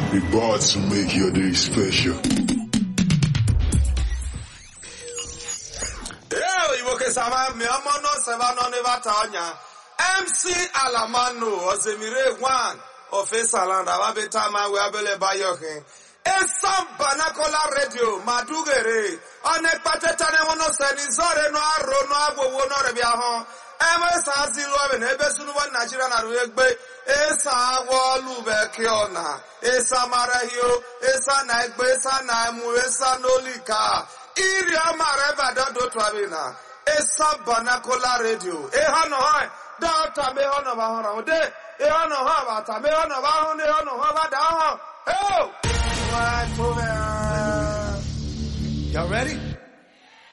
About to make your day special. MC Alamano Ozemire One of Esalanda Wabetama Wabele Bayoke Esam Banakola Radio Madugere Onekpatetane wono senizore no aro no agwo no rebiaho Eme Sazilo and Ebesunu Nigeria na Ruegbe Esa Wolu Bekiona Esa Marahio Esa Naigbe Esa Naimu Esa Nolika Iria Mareva Dodo Twabina Esa Banakola Radio Ehano Hoi Data me hono ba hono de e hono ha ba ta me hono ba hono e hono ha ba da ho oh y'all ready?